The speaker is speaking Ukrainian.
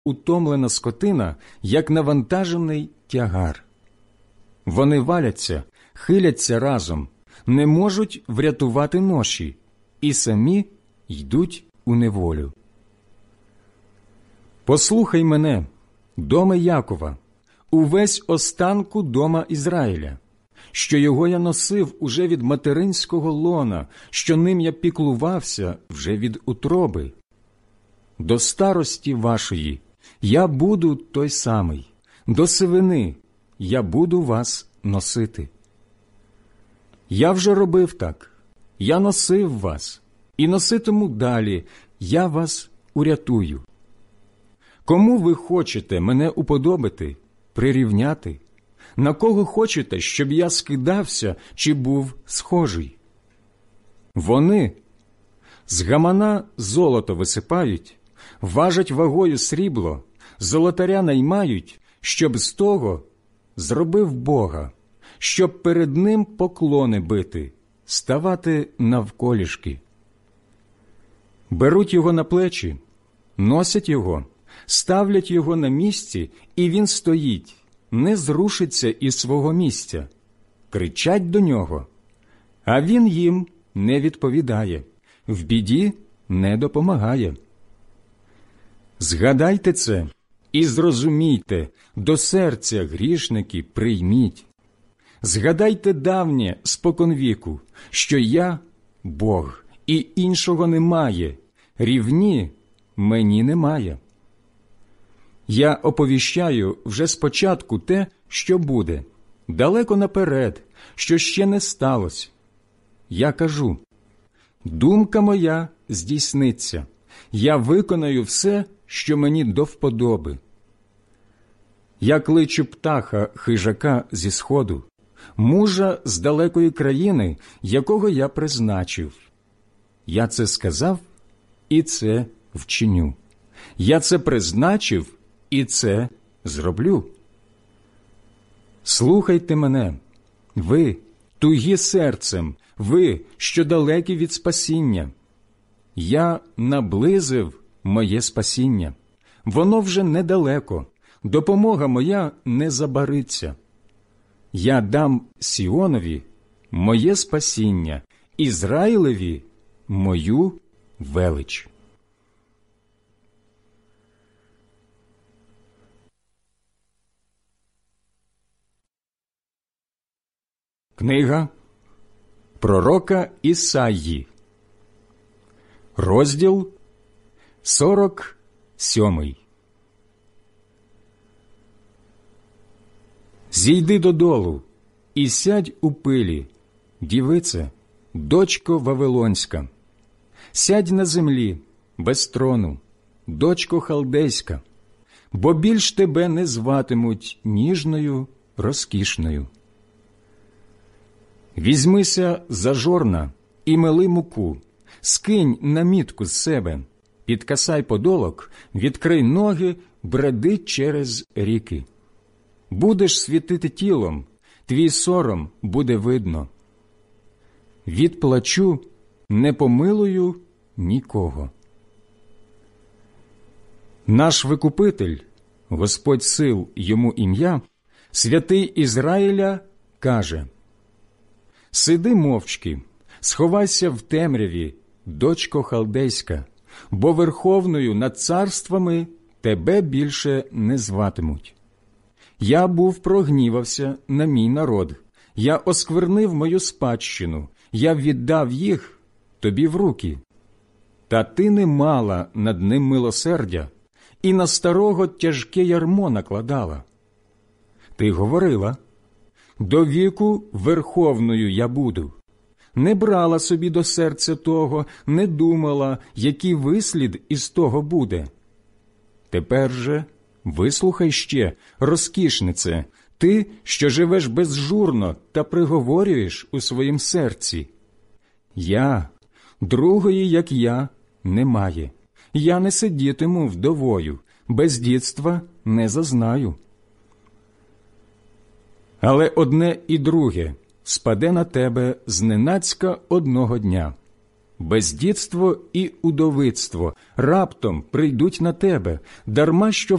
утомлена скотина, як навантажений тягар. Вони валяться, хиляться разом, не можуть врятувати ноші і самі йдуть у неволю. Послухай мене, доме Якова, увесь останку дома Ізраїля, що його я носив уже від материнського лона, що ним я піклувався вже від утроби. До старості вашої я буду той самий, до сивини я буду вас носити. Я вже робив так, я носив вас, і носитиму далі, я вас урятую. Кому ви хочете мене уподобити, прирівняти? На кого хочете, щоб я скидався чи був схожий? Вони з гамана золото висипають, важать вагою срібло, золотаря наймають, щоб з того зробив Бога, щоб перед ним поклони бити, ставати навколішки. Беруть його на плечі, носять його, ставлять його на місці, і він стоїть, не зрушиться із свого місця. Кричать до нього, а він їм не відповідає, в біді не допомагає. Згадайте це і зрозумійте, до серця грішники прийміть. Згадайте давнє споконвіку, що я – Бог, і іншого немає, рівні мені немає. Я оповіщаю вже спочатку те, що буде, далеко наперед, що ще не сталося. Я кажу, думка моя здійсниться, я виконаю все, що мені до вподоби. Я кличу птаха хижака зі сходу, мужа з далекої країни, якого я призначив. Я це сказав, і це вчиню. Я це призначив, і це зроблю. Слухайте мене, ви, тугі серцем, ви, що далекі від спасіння. Я наблизив моє спасіння. Воно вже недалеко, допомога моя не забариться. Я дам Сіонові моє спасіння, Ізраїлеві мою велич. Книга пророка Ісаї, розділ 47. Зійди додолу і сядь у пилі, дівице, дочко Вавилонська. Сядь на землі, без трону, дочко Халдейська, бо більш тебе не зватимуть ніжною, розкішною. Візьмися за жорна і мели муку, скинь намітку з себе, підкасай подолок, відкрий ноги, бреди через ріки. Будеш світити тілом, твій сором буде видно. Від плачу не помилую нікого. Наш Викупитель, Господь сил йому ім'я, святий Ізраїля, каже: «Сиди мовчки, сховайся в темряві, дочко Халдейська, бо верховною над царствами тебе більше не зватимуть. Я був прогнівався на мій народ, я осквернив мою спадщину, я віддав їх тобі в руки. Та ти не мала над ним милосердя, і на старого тяжке ярмо накладала. Ти говорила: до віку верховною я буду. Не брала собі до серця того, не думала, який вислід із того буде. Тепер же вислухай ще, розкішнице, ти, що живеш безжурно та приговорюєш у своїм серці. Я, другої, як я, немає. Я не сидітиму вдовою, бездітства не зазнаю. Але одне і друге спаде на тебе зненацька одного дня. Бездітство і удовицтво раптом прийдуть на тебе, дарма що